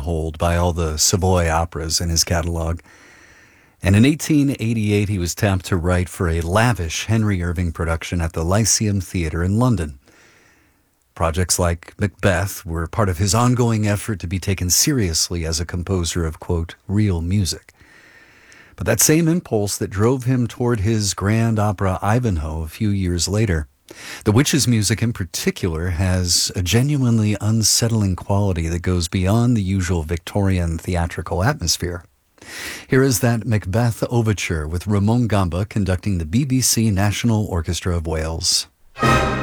pigeonholed by all the Savoy operas in his catalog. And in 1888, he was tapped to write for a lavish Henry Irving production at the Lyceum Theatre in London. Projects like Macbeth were part of his ongoing effort to be taken seriously as a composer of, quote, real music. But that same impulse that drove him toward his grand opera Ivanhoe a few years later. The Witch's music in particular has a genuinely unsettling quality that goes beyond the usual Victorian theatrical atmosphere. Here is that Macbeth overture with Ramon Gamba conducting the BBC National Orchestra of Wales.